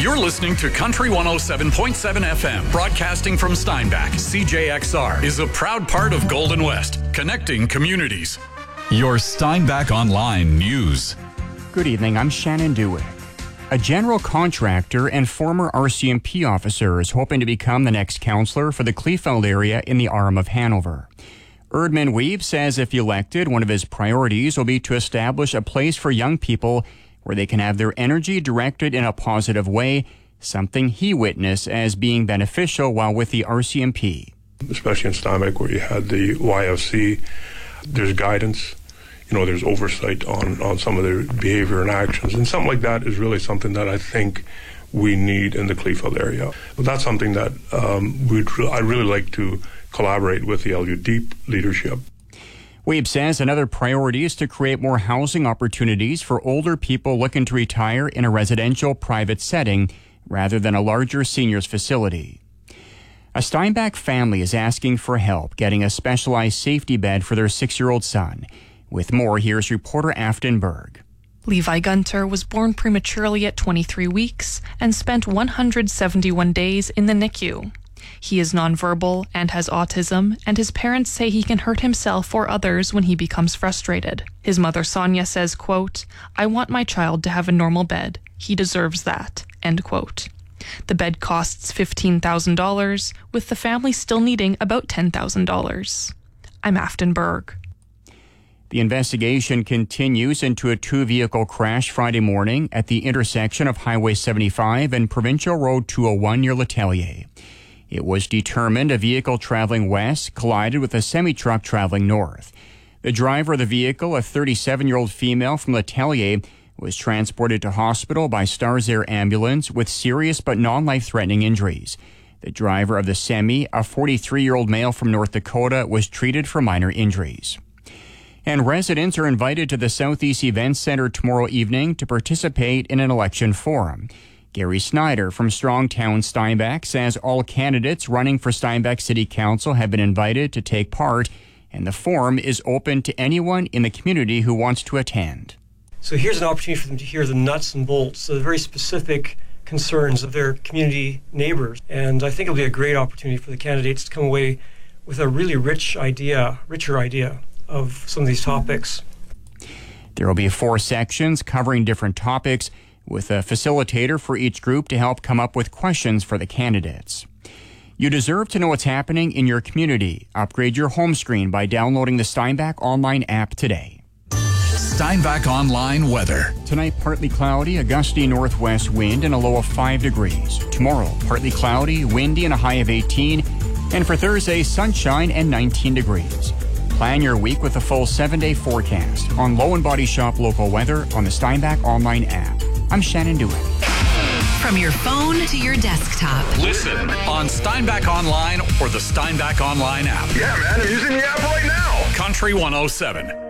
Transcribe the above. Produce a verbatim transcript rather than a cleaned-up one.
You're listening to Country one oh seven point seven F M, broadcasting from Steinbach. C J X R is a proud part of Golden West, connecting communities. Your Steinbach Online News. Good evening, I'm Shannon Dewitt. A general contractor and former R C M P officer is hoping to become the next councillor for the Kleefeld area in the Arm of Hanover. Erdman Weeb says if elected, one of his priorities will be to establish a place for young people where they can have their energy directed in a positive way, something he witnessed as being beneficial while with the R C M P. Especially in Steinbach where you had the Y F C, there's guidance, you know, there's oversight on, on some of their behavior and actions, and something like that is really something that I think we need in the Kleefeld area. But that's something that um, we'd, I'd really like to collaborate with the L U D leadership. Weeb says another priority is to create more housing opportunities for older people looking to retire in a residential private setting rather than a larger seniors facility. A Steinbach family is asking for help getting a specialized safety bed for their six-year-old son. With more, here's reporter Afton Berg. Levi Gunter was born prematurely at twenty-three weeks and spent one hundred seventy-one days in the N I C U. He is nonverbal and has autism, and his parents say he can hurt himself or others when he becomes frustrated. His mother Sonia says, quote, "I want my child to have a normal bed. He deserves that," end quote. The bed costs fifteen thousand dollars, with the family still needing about ten thousand dollars. I'm Afton Berg. The investigation continues into a two-vehicle crash Friday morning at the intersection of Highway seventy-five and Provincial Road two oh one near Letellier. It was determined a vehicle traveling west collided with a semi-truck traveling north. The driver of the vehicle, a thirty-seven-year-old female from Letellier, was transported to hospital by Stars Air ambulance with serious but non-life-threatening injuries. The driver of the semi, a forty-three-year-old male from North Dakota, was treated for minor injuries. And residents are invited to the Southeast Events Center tomorrow evening to participate in an election forum. Gary Snyder from Strongtown Steinbach says all candidates running for Steinbach City Council have been invited to take part, and the forum is open to anyone in the community who wants to attend. So here's an opportunity for them to hear the nuts and bolts, the very specific concerns of their community neighbors. And I think it'll be a great opportunity for the candidates to come away with a really rich idea, richer idea of some of these topics. There will be four sections covering different topics, with a facilitator for each group to help come up with questions for the candidates. You deserve to know what's happening in your community. Upgrade your home screen by downloading the Steinbach Online app today. Steinbach Online weather. Tonight, partly cloudy, a gusty northwest wind and a low of five degrees. Tomorrow, partly cloudy, windy and a high of eighteen. And for Thursday, sunshine and nineteen degrees. Plan your week with a full seven-day forecast on Low and Body Shop local weather on the Steinbach Online app. I'm Shannon Dewitt. From your phone to your desktop. Listen on Steinbach Online or the Steinbach Online app. Yeah, man, I'm using the app right now. Country one oh seven.